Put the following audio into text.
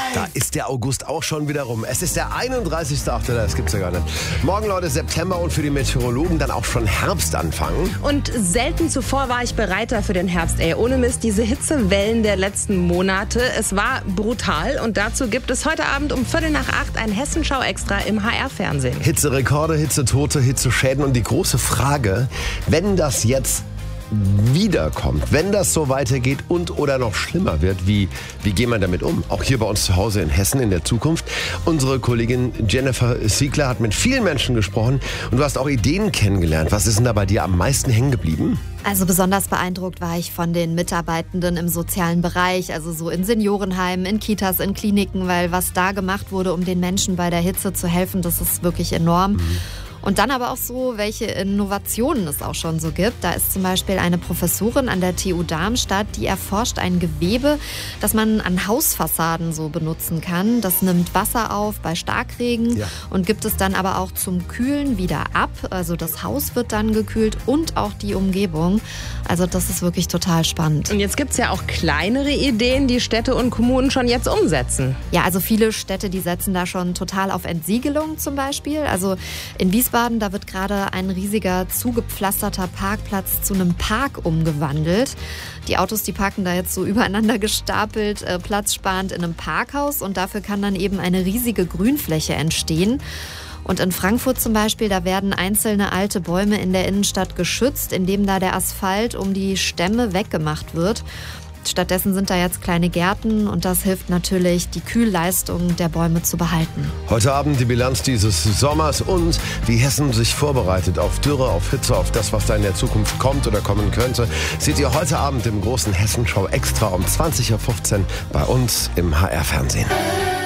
Da ist der August auch schon wieder rum. Es ist der 31.8., das gibt's ja gar nicht. Morgen, Leute, September und für die Meteorologen dann auch schon Herbstanfang. Und selten zuvor war ich bereiter für den Herbst. Ohne Mist, diese Hitzewellen der letzten Monate. Es war brutal und dazu gibt es heute Abend um 7:45 ein Hessenschau-Extra im HR-Fernsehen. Hitzerekorde, Hitzetote, Hitzeschäden und die große Frage, wenn das jetzt wiederkommt, wenn das so weitergeht und oder noch schlimmer wird, wie gehen wir damit um? Auch hier bei uns zu Hause in Hessen in der Zukunft. Unsere Kollegin Jennifer Siegler hat mit vielen Menschen gesprochen und du hast auch Ideen kennengelernt. Was ist denn da bei dir am meisten hängen geblieben? Also besonders beeindruckt war ich von den Mitarbeitenden im sozialen Bereich, also so in Seniorenheimen, in Kitas, in Kliniken, weil was da gemacht wurde, um den Menschen bei der Hitze zu helfen, das ist wirklich enorm. Und dann aber auch so, welche Innovationen es auch schon so gibt. Da ist zum Beispiel eine Professorin an der TU Darmstadt, die erforscht ein Gewebe, das man an Hausfassaden so benutzen kann. Das nimmt Wasser auf bei Starkregen und gibt es dann aber auch zum Kühlen wieder ab. Also das Haus wird dann gekühlt und auch die Umgebung. Also das ist wirklich total spannend. Und jetzt gibt es ja auch kleinere Ideen, die Städte und Kommunen schon jetzt umsetzen. Ja, also viele Städte, die setzen da schon total auf Entsiegelung zum Beispiel. Also in Wiesbaden, da wird gerade ein riesiger zugepflasterter Parkplatz zu einem Park umgewandelt. Die Autos, die parken da jetzt so übereinander gestapelt, platzsparend in einem Parkhaus und dafür kann dann eben eine riesige Grünfläche entstehen. Und in Frankfurt zum Beispiel, da werden einzelne alte Bäume in der Innenstadt geschützt, indem da der Asphalt um die Stämme weggemacht wird. Stattdessen sind da jetzt kleine Gärten und das hilft natürlich, die Kühlleistung der Bäume zu behalten. Heute Abend die Bilanz dieses Sommers und wie Hessen sich vorbereitet auf Dürre, auf Hitze, auf das, was da in der Zukunft kommt oder kommen könnte, seht ihr heute Abend im großen Hessenschau Extra um 20:15 Uhr bei uns im HR-Fernsehen.